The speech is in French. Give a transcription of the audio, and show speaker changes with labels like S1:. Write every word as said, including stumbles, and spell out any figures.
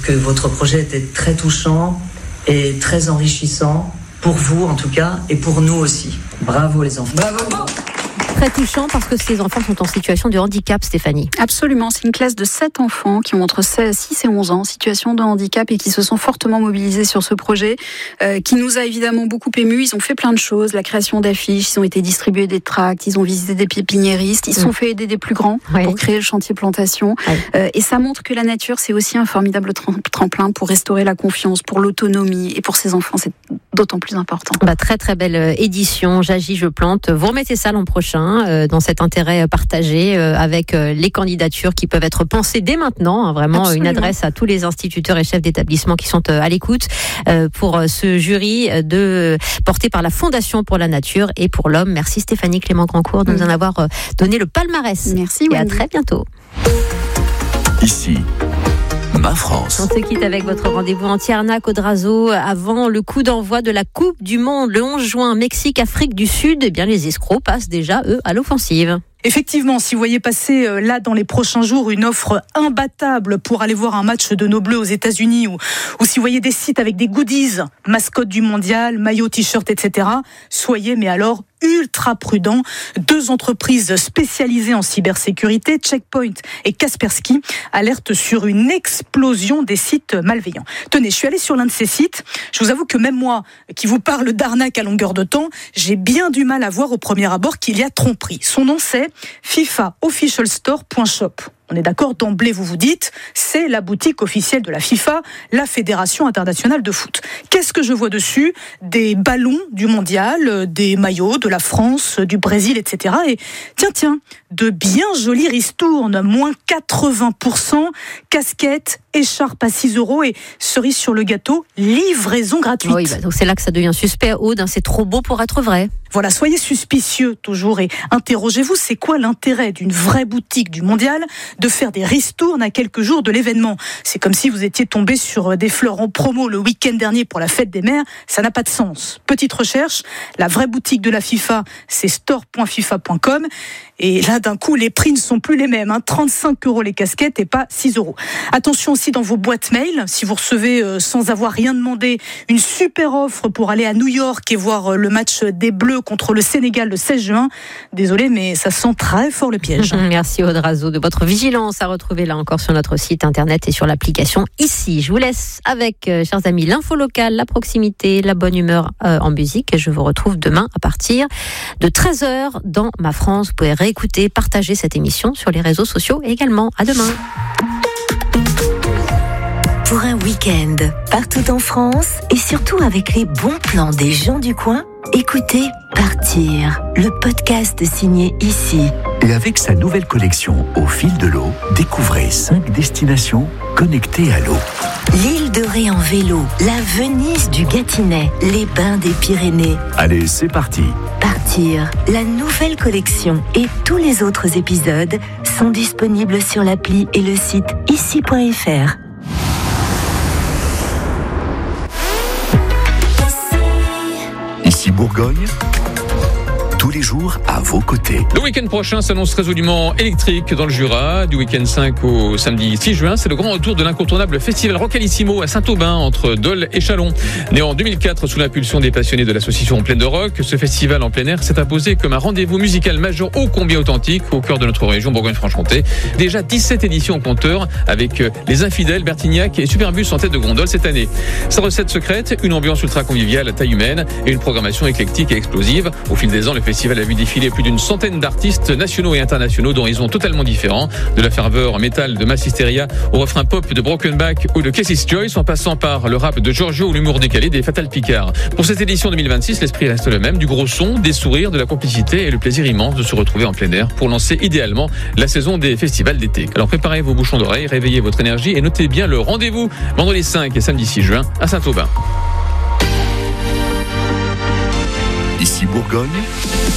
S1: que votre projet était très touchant et très enrichissant, pour vous en tout cas, et pour nous aussi. Bravo les enfants.
S2: Bravo.
S3: Très touchant parce que ces enfants sont en situation de handicap, Stéphanie.
S4: Absolument, c'est une classe de sept enfants qui ont entre six et onze ans en situation de handicap et qui se sont fortement mobilisés sur ce projet euh, qui nous a évidemment beaucoup émus. Ils ont fait plein de choses, la création d'affiches, ils ont été distribués des tracts, ils ont visité des pépiniéristes, ils se sont mmh. fait aider des plus grands oui. pour créer le chantier plantation. Oui. Euh, et ça montre que la nature, c'est aussi un formidable tremplin pour restaurer la confiance, pour l'autonomie, et pour ces enfants, c'est d'autant plus important.
S3: Bah, très très belle édition, J'agis, je plante. Vous remettez ça l'an prochain dans cet intérêt partagé avec les candidatures qui peuvent être pensées dès maintenant. Hein, vraiment Absolument. Une adresse à tous les instituteurs et chefs d'établissement qui sont à l'écoute pour ce jury de, porté par la Fondation pour la Nature et pour l'Homme. Merci Stéphanie Clément-Grandcourt de nous en avoir donné le palmarès.
S4: Merci.
S3: Et
S4: Wendy.
S3: à très bientôt.
S5: Ici, Ma France.
S3: On se quitte avec votre rendez-vous en Tierna-Codrazo avant le coup d'envoi de la Coupe du Monde le onze juin, Mexique, Afrique du Sud. Eh bien, les escrocs passent déjà, eux, à l'offensive.
S6: Effectivement, si vous voyez passer euh, là dans les prochains jours une offre imbattable pour aller voir un match de nos Bleus aux États-Unis, ou, ou si vous voyez des sites avec des goodies, mascotte du mondial, maillot, t-shirt, et cetera, soyez mais alors ultra prudents. Deux entreprises spécialisées en cybersécurité, Checkpoint et Kaspersky, alertent sur une explosion des sites malveillants. Tenez, je suis allée sur l'un de ces sites. Je vous avoue que même moi, qui vous parle d'arnaque à longueur de temps, j'ai bien du mal à voir au premier abord qu'il y a tromperie. Son nom, c'est FIFA Official Store point shop. On est d'accord, d'emblée vous vous dites, c'est la boutique officielle de la FIFA, la Fédération internationale de foot. Qu'est-ce que je vois dessus ? Des ballons du mondial, des maillots de la France, du Brésil, et cetera. Et tiens, tiens, de bien jolis ristournes, moins quatre-vingts pour cent, casquettes, écharpes à six euros et cerise sur le gâteau, livraison gratuite.
S3: Oui, bah, donc c'est là que ça devient suspect, Aude, hein, c'est trop beau pour être vrai.
S6: Voilà, soyez suspicieux toujours et interrogez-vous, c'est quoi l'intérêt d'une vraie boutique du mondial de faire des ristournes à quelques jours de l'événement ? C'est comme si vous étiez tombé sur des fleurs en promo le week-end dernier pour la fête des mères, ça n'a pas de sens. Petite recherche, la vraie boutique de la FIFA, c'est store point fifa point com et là d'un coup les prix ne sont plus les mêmes, hein, trente-cinq euros les casquettes et pas six euros. Attention aussi dans vos boîtes mail, si vous recevez euh, sans avoir rien demandé une super offre pour aller à New York et voir euh, le match des Bleus contre le Sénégal le seize juin. Désolé, mais ça sent très fort le piège.
S3: Merci Audrazo de votre vigilance à retrouver là encore sur notre site internet et sur l'application Ici. Je vous laisse avec, euh, chers amis, l'info locale, la proximité, la bonne humeur euh, en musique. Et je vous retrouve demain à partir de treize heures dans Ma France. Vous pouvez réécouter, partager cette émission sur les réseaux sociaux également. À demain.
S7: Pour un week-end partout en France et surtout avec les bons plans des gens du coin, écoutez Partir, le podcast signé Ici.
S5: Et avec sa nouvelle collection Au fil de l'eau, découvrez cinq destinations connectées à l'eau.
S7: L'île de Ré en vélo, la Venise du Gâtinais, les bains des Pyrénées.
S5: Allez, c'est parti.
S7: Partir, la nouvelle collection et tous les autres épisodes sont disponibles sur l'appli et le site ici point f r.
S5: Ici Bourgogne, tous les jours à vos côtés.
S8: Le week-end prochain s'annonce résolument électrique dans le Jura. Du week-end cinq au samedi six juin, c'est le grand retour de l'incontournable festival Rockalissimo à Saint-Aubin, entre Dole et Châlons. Né en deux mille quatre sous l'impulsion des passionnés de l'association Pleine de Rock, ce festival en plein air s'est imposé comme un rendez-vous musical majeur ô combien authentique au cœur de notre région Bourgogne-Franche-Comté. Déjà dix-sept éditions en compteur avec Les Infidèles, Bertignac et Superbus en tête de gondole cette année. Sa recette secrète, une ambiance ultra conviviale à taille humaine et une programmation éclectique et explosive. Au fil des ans, le festival a vu défiler plus d'une centaine d'artistes nationaux et internationaux d'horizons totalement différents, de la ferveur métal de Mass Hysteria au refrain pop de Brokenback ou de Casey's Choice, en passant par le rap de Giorgio ou l'humour décalé des Fatal Picard. Pour cette édition deux mille vingt-six, l'esprit reste le même, du gros son, des sourires, de la complicité et le plaisir immense de se retrouver en plein air pour lancer idéalement la saison des festivals d'été. Alors préparez vos bouchons d'oreilles, réveillez votre énergie et notez bien le rendez-vous vendredi cinq et samedi six juin à Saint-Aubin.
S5: Ici Bourgogne,